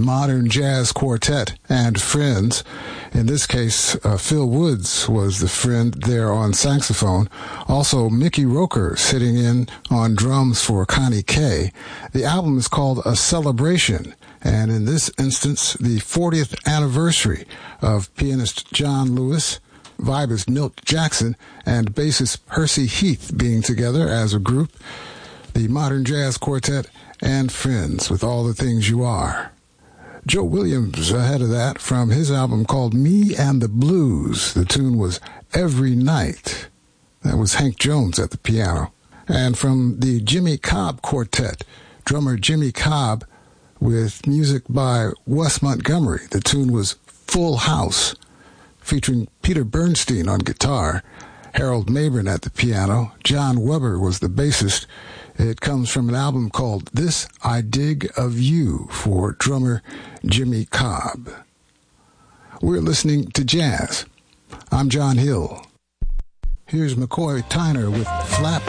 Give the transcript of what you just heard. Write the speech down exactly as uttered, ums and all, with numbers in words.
Modern Jazz Quartet and Friends. In this case, uh, Phil Woods was the friend there on saxophone. Also, Mickey Roker sitting in on drums for Connie Kay. The album is called A Celebration, and in this instance, the fortieth anniversary of pianist John Lewis, vibist Milt Jackson, and bassist Percy Heath being together as a group. The Modern Jazz Quartet and Friends with All the Things You Are. Joe Williams ahead of that from his album called Me and the Blues. The tune was Every Night. That was Hank Jones at the piano. And from the Jimmy Cobb Quartet, drummer Jimmy Cobb with music by Wes Montgomery. The tune was Full House, featuring Peter Bernstein on guitar, Harold Mabern at the piano. John Weber was the bassist. It comes from an album called This I Dig of You for drummer Jimmy Cobb. We're listening to jazz. I'm John Hill. Here's McCoy Tyner with Flap